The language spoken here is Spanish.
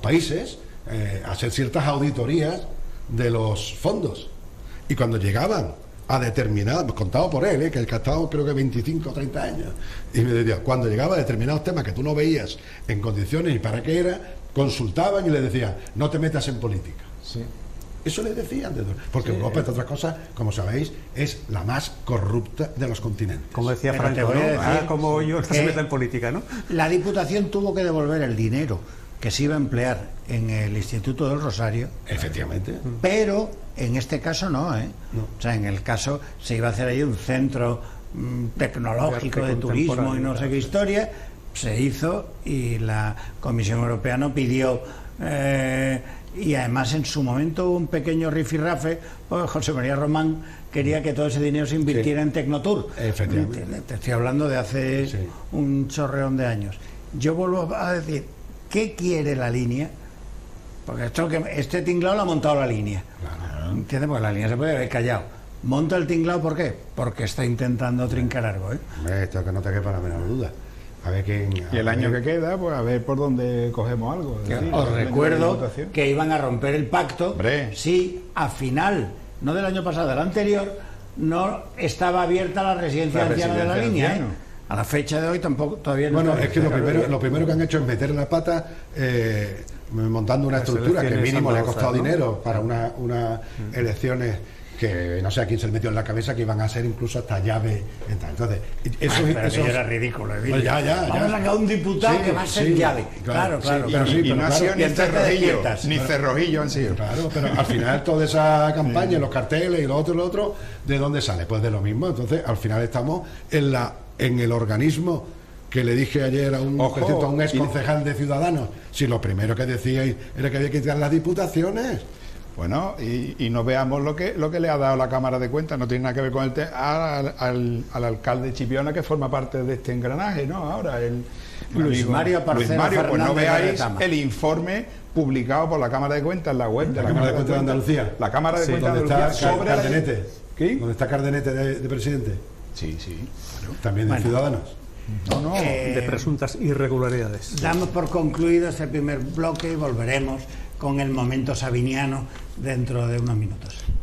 países hacer ciertas auditorías de los fondos. Y cuando llegaban a determinados, contado por él, que el que ha estado creo que 25 o 30 años, y me decía, cuando llegaba a determinados temas que tú no veías en condiciones y para qué era, consultaban y le decían, no te metas en política. Sí. Eso le decían, porque sí, Europa, entre otras cosas, como sabéis, es la más corrupta de los continentes. Como decía Franco, ¿no? Como yo, no se meta en política, ¿no? La Diputación tuvo que devolver el dinero que se iba a emplear en el Instituto del Rosario. Efectivamente. Pero en este caso no, ¿eh? No. O sea, en el caso se iba a hacer ahí un centro tecnológico de turismo y no sé qué historia. Se hizo y la Comisión Europea no pidió... y además en su momento hubo un pequeño rifirrafe, pues José María Román quería que todo ese dinero se invirtiera en Tecnotour. Efectivamente. Te estoy hablando de hace un chorreón de años. Yo vuelvo a decir, ¿qué quiere la línea? Porque este tinglado lo ha montado la línea. Claro. ¿Entiendes? Porque la línea se puede haber callado. ¿Monta el tinglado por qué? Porque está intentando trincar algo, ¿eh? Esto que no te quepa la menor duda. A ver quién, y el año que queda, pues a ver por dónde cogemos algo. Decir, os recuerdo que iban a romper el pacto si a final, no del año pasado, del anterior, no estaba abierta la residencia anciana de la línea, ¿eh? A la fecha de hoy tampoco todavía no. Bueno, es que lo primero que han hecho es meter en la pata montando una estructura que mínimo le ha costado dinero para unas elecciones que no sé a quién se le metió en la cabeza que iban a ser incluso hasta llave. Entonces, eso era ridículo. Pues vamos a sacar un diputado que va a ser llave. Claro. Y no ha sido ni cerrojillo han sido. Claro, pero al final toda esa campaña, los carteles y lo otro, ¿de dónde sale? Pues de lo mismo. Entonces, al final estamos en el organismo que le dije ayer a un ex concejal de Ciudadanos, si lo primero que decíais era que había que quitar las diputaciones. Bueno, y no veamos lo que le ha dado la Cámara de Cuentas, no tiene nada que ver con al alcalde Chipiona, que forma parte de este engranaje, ¿no? Ahora, Luis Mario, pues no veáis el informe publicado por la Cámara de Cuentas en la web de la Cámara de Cuentas de Andalucía. La Cámara de Cuentas de Andalucía sobre Cardenete. ¿Dónde está Cardenete de presidente? Sí. Bueno, también de Ciudadanos. No, de presuntas irregularidades. Damos por concluido este primer bloque y volveremos con el momento sabiniano dentro de unos minutos.